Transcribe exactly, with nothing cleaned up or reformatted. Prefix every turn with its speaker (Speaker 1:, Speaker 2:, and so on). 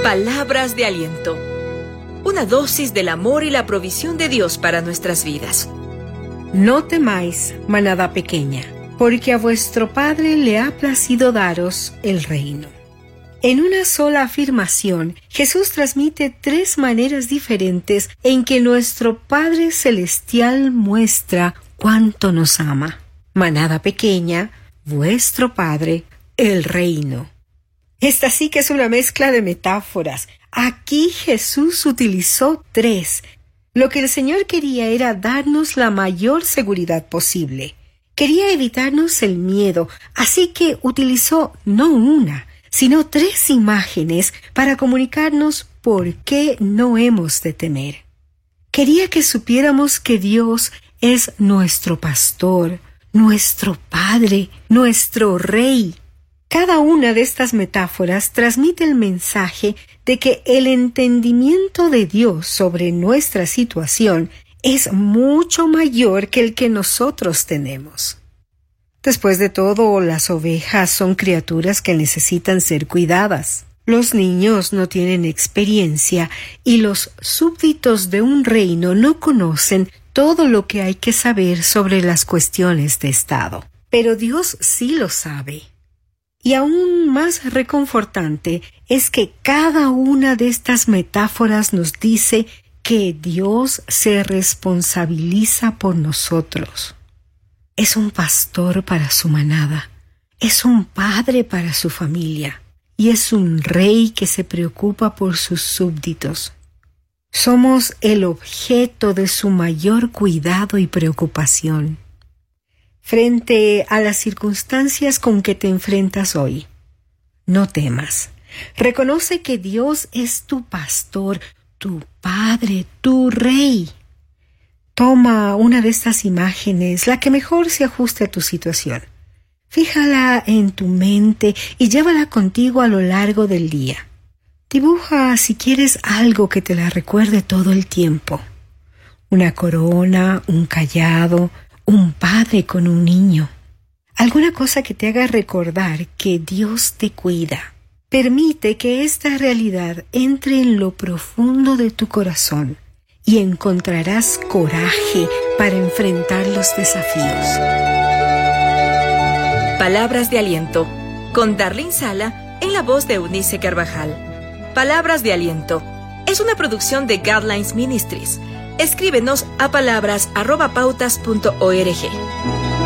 Speaker 1: Palabras de aliento. Una dosis del amor y la provisión de Dios para nuestras vidas.
Speaker 2: No temáis, manada pequeña, porque a vuestro Padre le ha placido daros el reino. En una sola afirmación, Jesús transmite tres maneras diferentes en que nuestro Padre Celestial muestra cuánto nos ama. Manada pequeña, vuestro Padre, el reino. Esta sí que es una mezcla de metáforas. Aquí Jesús utilizó tres. Lo que el Señor quería era darnos la mayor seguridad posible. Quería evitarnos el miedo, así que utilizó no una, sino tres imágenes para comunicarnos por qué no hemos de temer. Quería que supiéramos que Dios es nuestro pastor, nuestro Padre, nuestro Rey. Cada una de estas metáforas transmite el mensaje de que el entendimiento de Dios sobre nuestra situación es mucho mayor que el que nosotros tenemos. Después de todo, las ovejas son criaturas que necesitan ser cuidadas. Los niños no tienen experiencia y los súbditos de un reino no conocen todo lo que hay que saber sobre las cuestiones de Estado. Pero Dios sí lo sabe. Y aún más reconfortante es que cada una de estas metáforas nos dice que Dios se responsabiliza por nosotros. Es un pastor para su manada, es un padre para su familia y es un rey que se preocupa por sus súbditos. Somos el objeto de su mayor cuidado y preocupación. Frente a las circunstancias con que te enfrentas hoy, no temas. Reconoce que Dios es tu pastor, tu Padre, tu Rey. Toma una de estas imágenes, la que mejor se ajuste a tu situación. Fíjala en tu mente y llévala contigo a lo largo del día. Dibuja, si quieres, algo que te la recuerde todo el tiempo. Una corona, un cayado, un padre con un niño. Alguna cosa que te haga recordar que Dios te cuida. Permite que esta realidad entre en lo profundo de tu corazón y encontrarás coraje para enfrentar los desafíos.
Speaker 1: Palabras de aliento, con Darlene Sala en la voz de Eunice Carvajal. Palabras de aliento es una producción de Guidelines Ministries. Escríbenos a palabras arroba pautas punto org.